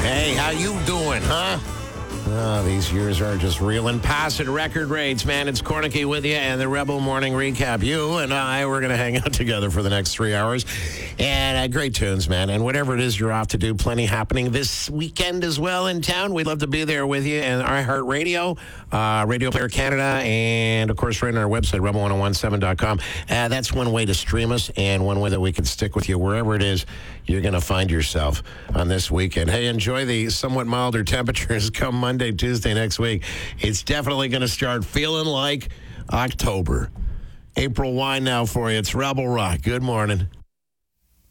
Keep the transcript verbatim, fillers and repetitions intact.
Hey, how you doing, huh? Oh, these years are just reeling past at record rates, man. It's Cornicky with you and the Rebel Morning Recap. You and I, we're going to hang out together for the next three hours. And uh, great tunes, man. And whatever it is you're off to do, plenty happening this weekend as well in town. We'd love to be there with you. And iHeartRadio, uh, Radio Player Canada, and, of course, right on our website, rebel ten seventeen dot com. Uh, that's one way to stream us and one way that we can stick with you wherever it is you're going to find yourself on this weekend. Hey, enjoy the somewhat milder temperatures come Monday, Tuesday next week. It's definitely going to start feeling like October. April wine now for you. It's Rebel Rock. Good morning.